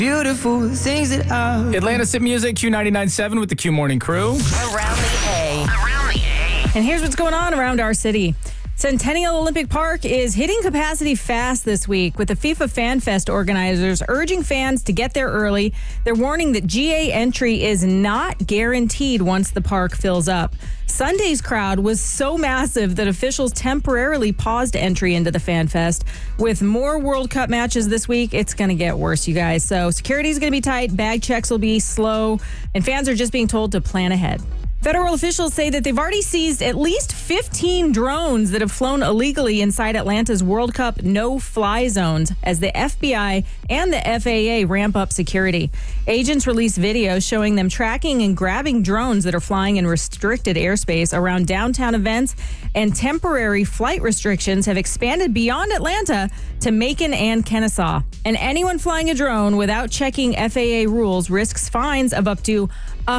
Beautiful things that I... Atlanta's Hit Music, Q99.7 with the Q Morning Crew. Around the A. And here's what's going on around our city. Centennial Olympic Park is hitting capacity fast this week, with the FIFA Fan Fest organizers urging fans to get there early. They're warning that GA entry is not guaranteed once the park fills up. Sunday's crowd was so massive that officials temporarily paused entry into the Fan Fest. With more World Cup matches this week, it's going to get worse, you guys. So security is going to be tight, bag checks will be slow, and fans are just being told to plan ahead. Federal officials say that they've already seized at least 15 drones that have flown illegally inside Atlanta's World Cup no-fly zones as the FBI and the FAA ramp up security. Agents released videos showing them tracking and grabbing drones that are flying in restricted airspace around downtown events, and temporary flight restrictions have expanded beyond Atlanta to Macon and Kennesaw. And anyone flying a drone without checking FAA rules risks fines of up to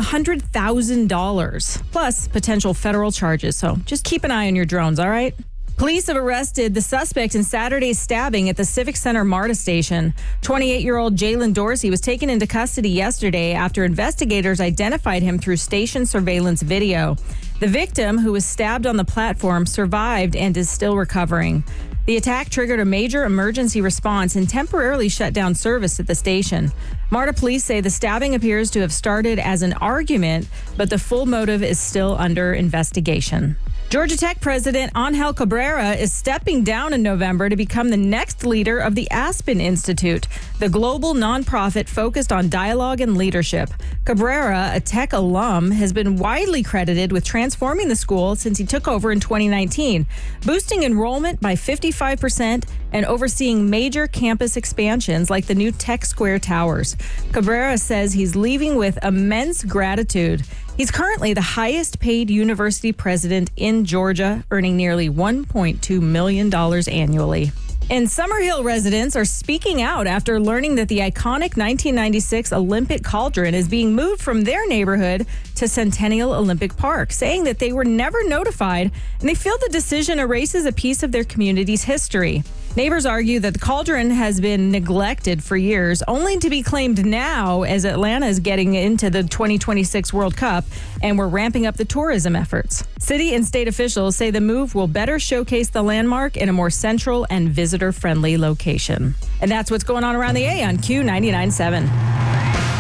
$100,000, plus potential federal charges. So just keep an eye on your drones, all right? Police have arrested the suspect in Saturday's stabbing at the Civic Center MARTA station. 28-year-old Jalen Dorsey was taken into custody yesterday after investigators identified him through station surveillance video. The victim, who was stabbed on the platform, survived and is still recovering. The attack triggered a major emergency response and temporarily shut down service at the station. MARTA police say the stabbing appears to have started as an argument, but the full motive is still under investigation. Georgia Tech President Angel Cabrera is stepping down in November to become the next leader of the Aspen Institute, the global nonprofit focused on dialogue and leadership. Cabrera, a Tech alum, has been widely credited with transforming the school since he took over in 2019, boosting enrollment by 55% and overseeing major campus expansions like the new Tech Square Towers. Cabrera says he's leaving with immense gratitude. He's currently the highest paid university president in Georgia, earning nearly $1.2 million annually. And Summerhill residents are speaking out after learning that the iconic 1996 Olympic cauldron is being moved from their neighborhood to Centennial Olympic Park, saying that they were never notified and they feel the decision erases a piece of their community's history. Neighbors argue that the cauldron has been neglected for years, only to be claimed now as Atlanta is getting into the 2026 World Cup and we're ramping up the tourism efforts. City and state officials say the move will better showcase the landmark in a more central and visitor-friendly location. And that's what's going on around the A on Q99.7.